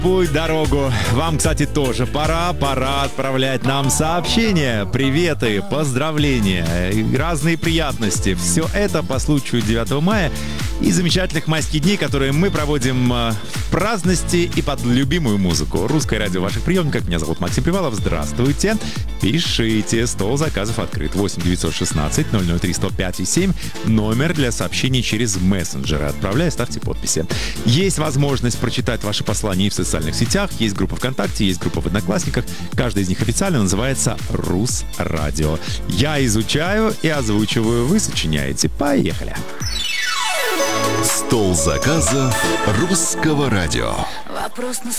Будь дорогу. Вам, кстати, тоже пора отправлять нам сообщения, приветы, поздравления, разные приятности. Все это по случаю 9 мая и замечательных майских дней, которые мы проводим в праздности и под любимую музыку. Русское радио в ваших приемниках. Меня зовут Максим Привалов. Здравствуйте. Пишите. Стол заказов открыт. 8 916 003 105 и 7. Номер для сообщений через мессенджеры. Отправляю, ставьте подписи. Есть возможность прочитать ваши послания и в социальных сетях. Есть группа ВКонтакте, есть группа в Одноклассниках. Каждая из них официально называется Русрадио. Я изучаю и озвучиваю. Вы сочиняете. Поехали. Стол заказов Русского радио. Вопрос на